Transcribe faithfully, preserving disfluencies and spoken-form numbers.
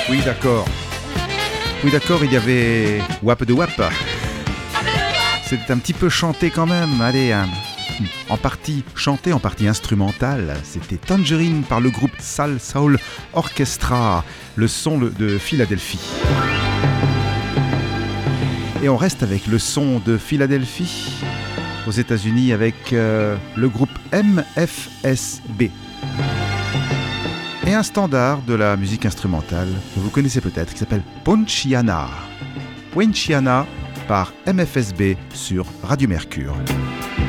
Oui, d'accord. Oui, d'accord, il y avait Wap de Wap. C'était un petit peu chanté quand même. Allez, hein. En partie chanté, en partie instrumental. C'était Tangerine par le groupe Sal Soul Orchestra, le son de Philadelphie. Et on reste avec le son de Philadelphie aux États-Unis avec euh, le groupe M F S B. Et un standard de la musique instrumentale que vous connaissez peut-être qui s'appelle Poinciana. Poinciana par M F S B sur Radio Mercure.